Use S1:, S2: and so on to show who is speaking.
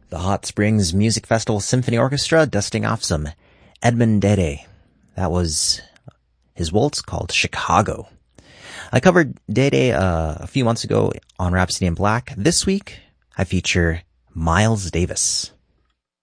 S1: The Hot Springs Music Festival Symphony Orchestra dusting off some Edmond Dede. That was his waltz called Chicago. I covered Dede a few months ago on Rhapsody in Black. This week, I feature Miles Davis.